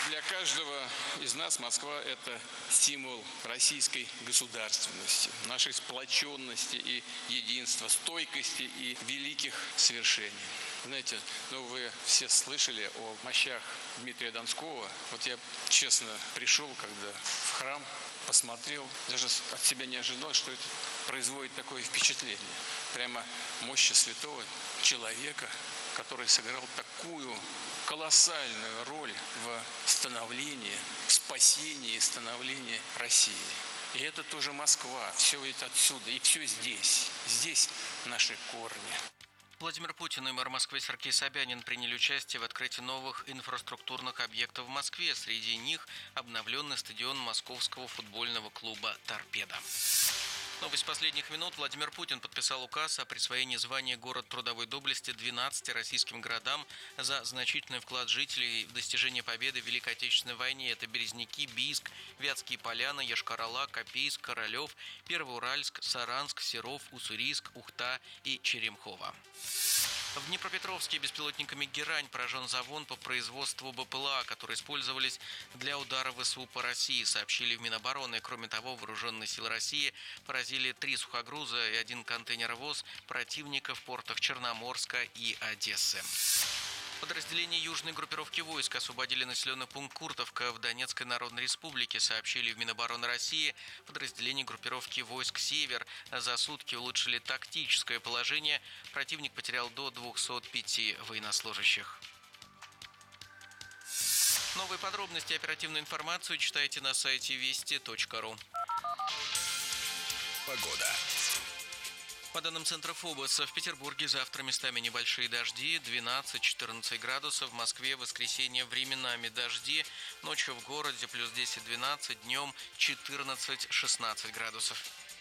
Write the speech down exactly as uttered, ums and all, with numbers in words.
Для каждого из нас Москва – это символ российской государственности, нашей сплоченности и единства, стойкости и великих свершений. Знаете, ну вы все слышали о мощах Дмитрия Донского. Вот я, честно, пришел, когда в храм, посмотрел, даже от себя не ожидал, что это производит такое впечатление. Прямо мощи святого человека, который сыграл такую колоссальную роль в становлении, в спасении и становлении России. И это тоже Москва, все это отсюда, и все здесь. Здесь наши корни. Владимир Путин и мэр Москвы Сергей Собянин приняли участие в открытии новых инфраструктурных объектов в Москве. Среди них обновленный стадион московского футбольного клуба «Торпедо». Новость последних минут. Владимир Путин подписал указ о присвоении звания «Город трудовой доблести» двенадцати российским городам за значительный вклад жителей в достижение победы в Великой Отечественной войне. Это Березники, Бийск, Вятские Поляны, Йошкар-Ола, Копейск, Королев, Первоуральск, Саранск, Серов, Уссурийск, Ухта и Черемхово. В Днепропетровске беспилотниками «Герань» поражен завод по производству БПЛА, которые использовались для удара ВСУ по России, сообщили в Минобороны. Кроме того, вооруженные силы России поразили три сухогруза и один контейнеровоз противника в портах Черноморска и Одессы. Подразделения южной группировки войск освободили населенный пункт Куртовка в Донецкой Народной Республике, сообщили в Минобороны России. Подразделения группировки войск «Север» за сутки улучшили тактическое положение. Противник потерял до двухсот пяти военнослужащих. Новые подробности и оперативную информацию читайте на сайте вести точка ру. Погода. По данным Центра ФОБОС, в Петербурге завтра местами небольшие дожди, двенадцать-четырнадцать градусов. В Москве в воскресенье временами дожди. Ночью в городе плюс десять-двенадцать, днем четырнадцать-шестнадцать градусов.